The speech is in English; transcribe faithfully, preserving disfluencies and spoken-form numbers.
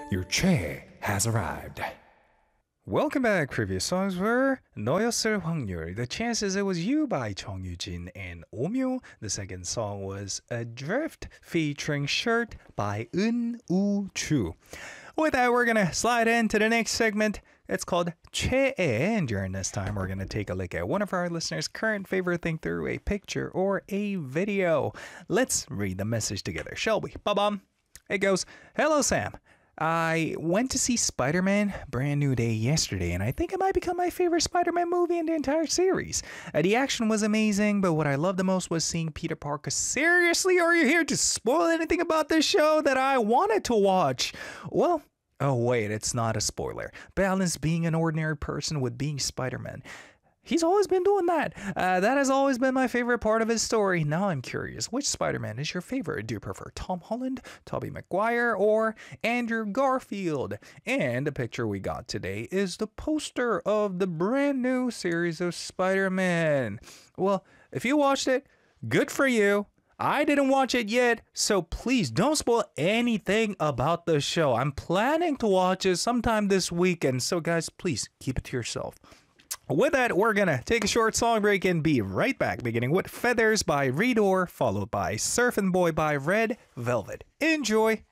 Your chair has arrived. Welcome back. Previous songs were 너였을 확률, The Chances It Was You by 정유진 and 오묘. The second song was Adrift featuring Shirt by 은우주. With that, we're going to slide into the next segment. It's called 최애, and during this time, we're going to take a look at one of our listeners' current favorite thing through a picture or a video. Let's read the message together, shall we? Ba-bum. It goes, Hello, Sam. I went to see Spider-Man Brand New Day yesterday, and I think it might become my favorite Spider-Man movie in the entire series. Uh, the action was amazing, but what I loved the most was seeing Peter Parker. Seriously, are you here to spoil anything about this show that I wanted to watch? Well, oh wait, it's not a spoiler. Balance being an ordinary person with being Spider-Man. He's always been doing that. Uh, that has always been my favorite part of his story. Now I'm curious, which Spider-Man is your favorite? Do you prefer Tom Holland, Tobey Maguire, or Andrew Garfield? And the picture we got today is the poster of the brand new series of Spider-Man. Well, if you watched it, good for you. I didn't watch it yet, so please don't spoil anything about the show. I'm planning to watch it sometime this weekend, so guys, please keep it to yourself. With that, we're gonna take a short song break and be right back, beginning with Feathers by Redor, followed by Surfin' Boy by Red Velvet. Enjoy!